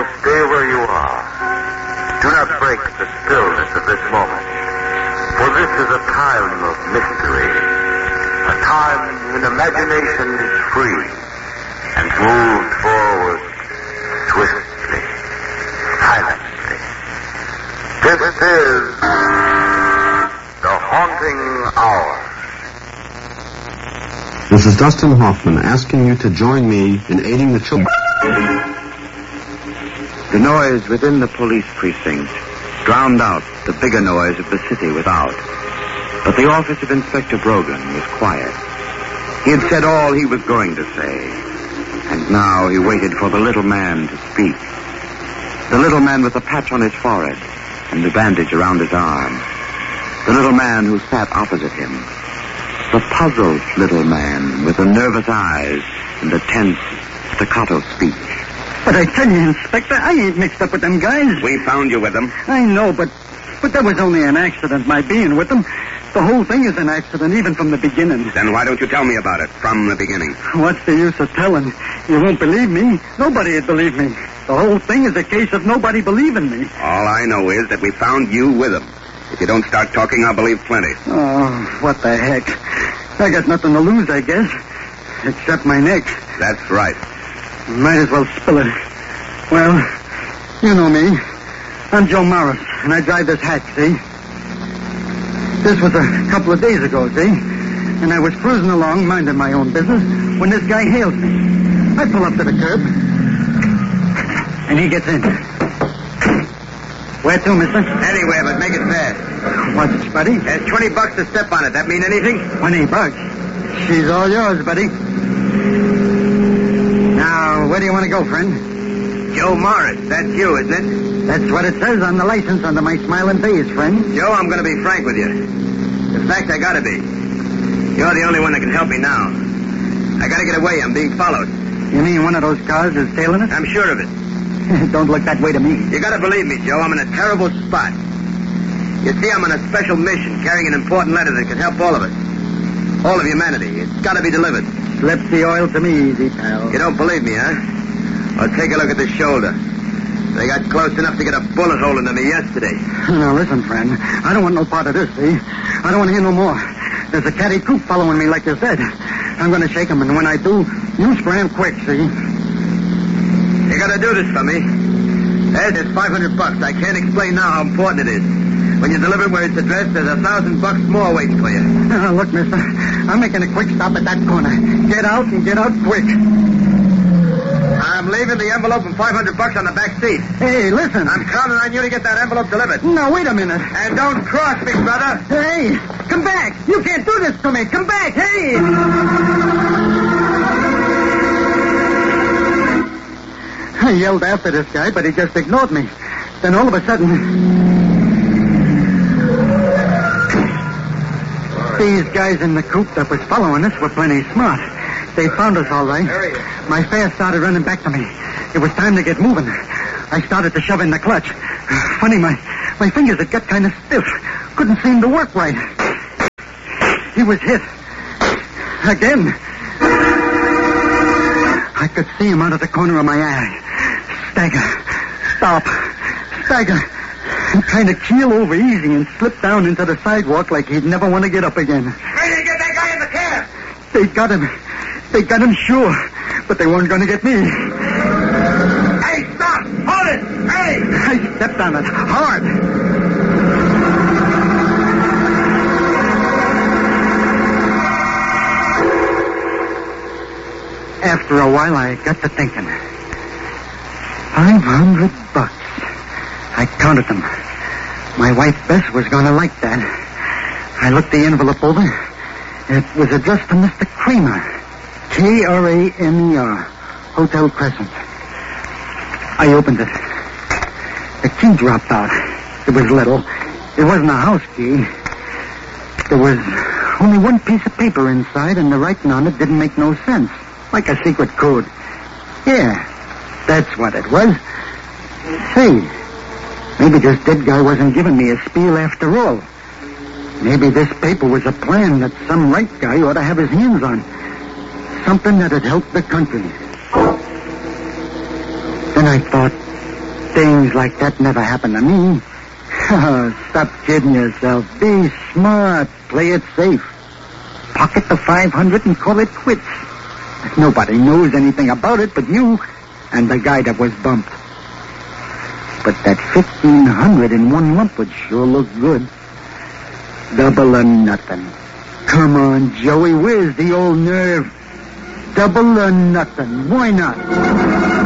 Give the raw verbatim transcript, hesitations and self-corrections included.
stay where you are. Do not break the stillness of this moment. For this is a time of mystery. A time when imagination is free and moved forward swiftly, silently. This is The Haunting Hour. This is Dustin Hoffman asking you to join me in aiding the children. The noise within the police precinct drowned out the bigger noise of the city without. But the office of Inspector Brogan was quiet. He had said all he was going to say. And now he waited for the little man to speak. The little man with the patch on his forehead and the bandage around his arm. The little man who sat opposite him. The puzzled little man with the nervous eyes and the tense, staccato speech. But I tell you, Inspector, I ain't mixed up with them guys. We found you with them. I know, but but that was only an accident, my being with them. The whole thing is an accident, even from the beginning. Then why don't you tell me about it from the beginning? What's the use of telling? You won't believe me. Nobody'd believe me. The whole thing is a case of nobody believing me. All I know is that we found you with them. If you don't start talking, I'll believe plenty. Oh, what the heck. I got nothing to lose, I guess. Except my neck. That's right. Might as well spill it. Well, you know me. I'm Joe Morris, and I drive this hack, see? This was a couple of days ago, see? And I was cruising along, minding my own business, when this guy hails me. I pull up to the curb, and he gets in. Where to, mister? Anywhere, but make it fast. What's it, buddy? There's twenty bucks to step on it. That mean anything? Twenty bucks? She's all yours, buddy. Now, where do you want to go, friend? Joe Morris. That's you, isn't it? That's what it says on the license under my smiling face, friend. Joe, I'm going to be frank with you. In fact, I got to be. You're the only one that can help me now. I got to get away. I'm being followed. You mean one of those cars is tailing it? I'm sure of it. Don't look that way to me. You got to believe me, Joe. I'm in a terrible spot. You see, I'm on a special mission carrying an important letter that can help all of us. All of humanity. It's got to be delivered. Slip the oil to me, easy, pal. You don't believe me, huh? Well, take a look at this shoulder. They got close enough to get a bullet hole into me yesterday. Now, listen, friend. I don't want no part of this, see? I don't want to hear no more. There's a catty coop following me, like you said. I'm going to shake him, and when I do, you spray him quick, see? You got to do this for me. Ed, it's five hundred bucks. I can't explain now how important it is. When you deliver it where it's addressed, there's a thousand bucks more waiting for you. Uh, look, mister, I'm making a quick stop at that corner. Get out and get out quick. I'm leaving the envelope and five hundred bucks on the back seat. Hey, listen. I'm counting on you to get that envelope delivered. No, wait a minute. And don't cross me, brother. Hey, come back. You can't do this to me. Come back. Hey. I yelled after this guy, but he just ignored me. Then all of a sudden, these guys in the coupe that was following us were plenty smart. They found us all right. My fare started running back to me. It was time to get moving. I started to shove in the clutch. Funny, my, my fingers had got kind of stiff. Couldn't seem to work right. He was hit. Again. I could see him out of the corner of my eye. Stagger. Stop. Stagger. And kind of keel over easy and slip down into the sidewalk like he'd never want to get up again. Hey, get that guy in the cab. They got him. They got him sure. But they weren't going to get me. Hey, stop. Hold it. Hey. I stepped on it hard. After a while, I got to thinking. Five hundred bucks. I counted them. My wife, Bess, was going to like that. I looked the envelope over. It was addressed to Mister Kramer. K R A M E R. Hotel Crescent. I opened it. The key dropped out. It was little. It wasn't a house key. There was only one piece of paper inside, and the writing on it didn't make no sense. Like a secret code. Yeah, that's what it was. Say, maybe this dead guy wasn't giving me a spiel after all. Maybe this paper was a plan that some right guy ought to have his hands on. Something that'd help the country. Then I thought, Things like that never happen to me. Stop kidding yourself. Be smart. Play it safe. Pocket the five hundred and call it quits. Nobody knows anything about it but you and the guy that was bumped. But that fifteen hundred in one lump would sure look good. Double or nothing. Come on, Joey. Where's the old nerve? Double or nothing. Why not?